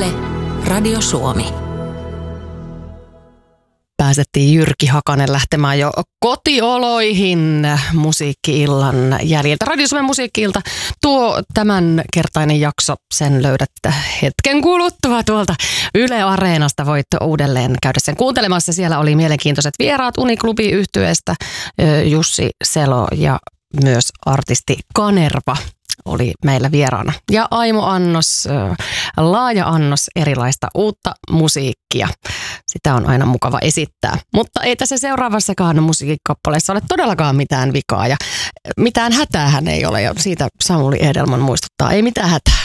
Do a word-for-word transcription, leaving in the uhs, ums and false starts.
Yle, Radio Suomi. Pääsettiin Jyrki Hakanen lähtemään jo kotioloihin musiikki-illan jäljiltä. Radio Suomen musiikki-ilta. Tuo tämänkertainen jakso, sen löydät hetken kuluttua tuolta Yle Areenasta. Voit uudelleen käydä sen kuuntelemassa. Siellä oli mielenkiintoiset vieraat Uniklubi-yhtyeestä, Jussi Selo ja myös artisti Kanerva oli meillä vieraana. Ja Aimo Annos, laaja annos erilaista uutta musiikkia. Sitä on aina mukava esittää. Mutta ei tässä seuraavassakaan musiikkikappaleessa ole todellakaan mitään vikaa ja mitään hätäähän ei ole. Ja siitä Samuli Edelman muistuttaa, ei mitään hätää.